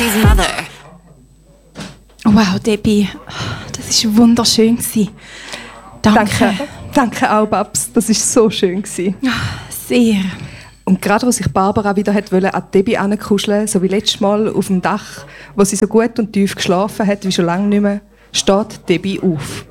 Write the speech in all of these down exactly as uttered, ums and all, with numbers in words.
Ashley's mother. Wow, Debbie, das war wunderschön. Danke. Danke, Danke auch, Babs. Das war so schön. Sehr. Und gerade als sich Barbara wieder hat wollte, an Debbie ankuscheln, so wie letztes Mal auf dem Dach, wo sie so gut und tief geschlafen hat wie schon lange nicht mehr, steht Debbie auf.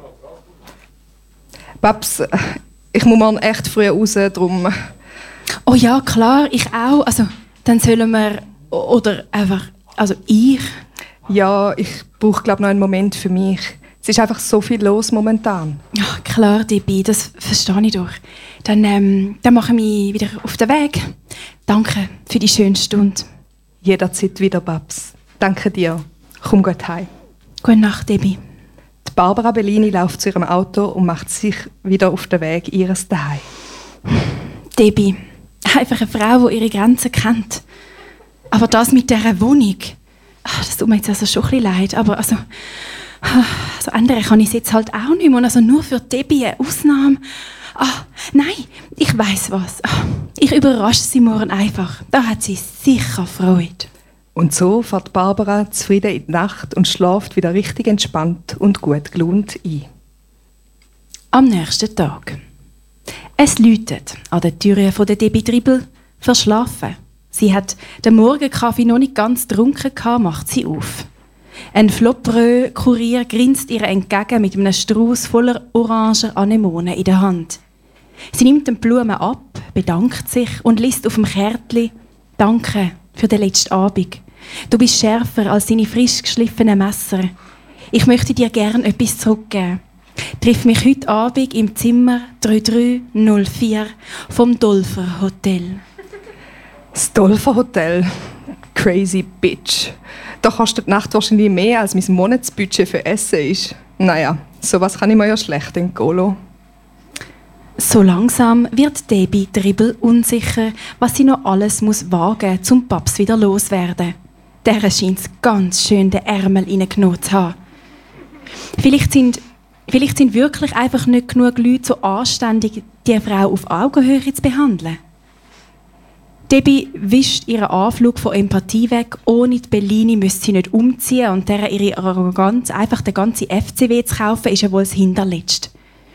Babs, ich muss morgen echt früh raus, darum... Oh ja, klar, ich auch. Also, dann sollen wir... Oder einfach... Also, ich... Ja, ich brauche glaube noch einen Moment für mich. Es ist einfach so viel los momentan. Ja, klar, Debbie, das verstehe ich doch. Dann, ähm, dann mache ich mich wieder auf den Weg. Danke für die schöne Stunde. Jederzeit wieder, Babs. Danke dir. Komm gut heim. Gute Nacht, Debbie. Die Barbara Bellini läuft zu ihrem Auto und macht sich wieder auf den Weg ihres Daheim. Debbie, einfach eine Frau, die ihre Grenzen kennt. Aber das mit dieser Wohnung, ach, das tut mir jetzt also schon ein bisschen leid. Aber also, also andere kann ich es jetzt halt auch nicht mehr. Und also nur für Debbie eine Ausnahme. Ah, nein, ich weiss was. Ich überrasche sie morgen einfach. Da hat sie sicher Freude. Und so fährt Barbara zufrieden in die Nacht und schläft wieder richtig entspannt und gut gelaunt ein. Am nächsten Tag. Es läutet an der Türe von der Debbie Dribbel. Verschlafen. Sie hat den Morgenkaffee noch nicht ganz getrunken, macht sie auf. Ein Floppreux-Kurier grinst ihr entgegen mit einem Strauß voller oranger Anemonen in der Hand. Sie nimmt die Blumen ab, bedankt sich und liest auf dem Kärtchen «Danke für den letzten Abend. Du bist schärfer als deine frisch geschliffenen Messer. Ich möchte dir gern etwas zurückgeben. Triff mich heute Abend im Zimmer drei drei null vier vom Dolfer Hotel.» Das Dolfer Hotel. Crazy Bitch. Da kostet die Nacht wahrscheinlich mehr, als mein Monatsbudget für Essen ist. Naja, sowas kann ich mir ja schlecht entgehen lassen. So langsam wird Debbie Dribbel unsicher, was sie noch alles muss wagen muss, um Paps wieder loszuwerden. Der scheint ganz schön den Ärmel reingenommen zu haben. Vielleicht sind, vielleicht sind wirklich einfach nicht genug Leute so anständig, die Frau auf Augenhöhe zu behandeln. Debbie wischt ihren Anflug von Empathie weg, ohne die Bellini müsste sie nicht umziehen und deren ihre Arroganz, einfach den ganzen F C W zu kaufen, ist ja wohl das Hinterletzte.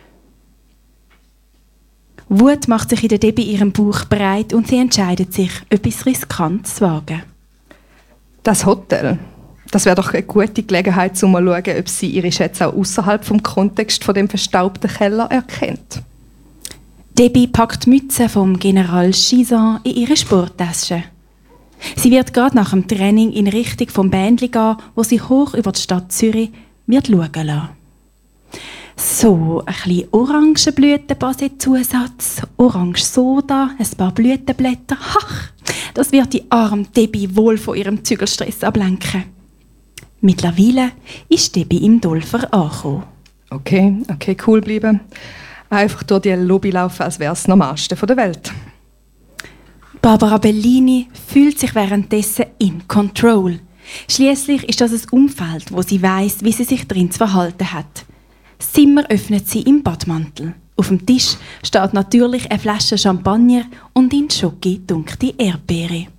Wut macht sich in der Debbie ihrem Bauch breit und sie entscheidet sich, etwas Riskantes zu wagen. Das Hotel, das wäre doch eine gute Gelegenheit, um mal zu schauen, ob sie ihre Schätze auch außerhalb vom Kontext von dem verstaubten Keller erkennt. Debbie packt die Mütze vom General Chisan in ihre Sporttasche. Sie wird gerade nach dem Training in Richtung vom Bändli gehen, wo sie hoch über die Stadt Zürich wird schauen lassen. So, ein bisschen Orangenblütenbase-Zusatz, Orange-Soda, ein paar Blütenblätter. Ach, das wird die arme Debbie wohl von ihrem Zügelstress ablenken. Mittlerweile ist Debbie im Dolfer angekommen. Okay, okay, cool bleiben. Einfach durch die Lobby laufen, als wäre es das Normalste der Welt. Barbara Bellini fühlt sich währenddessen in Control. Schließlich ist das ein Umfeld, wo sie weiss, wie sie sich drin zu verhalten hat. Das Zimmer öffnet sie im Badmantel. Auf dem Tisch steht natürlich eine Flasche Champagner und in Schoki dunkte Erdbeere.